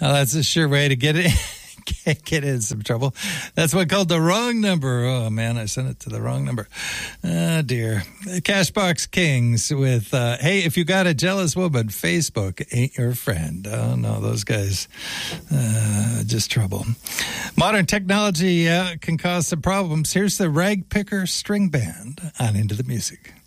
Well, that's a sure way to get it. Get in some trouble. That's what called the wrong number. Oh, man, I sent it to the wrong number. Oh, dear. Cashbox Kings with, hey, if you got a jealous woman, Facebook ain't your friend. Oh, no, those guys, just trouble. Modern technology can cause some problems. Here's the Rag Picker String Band on Into the Music.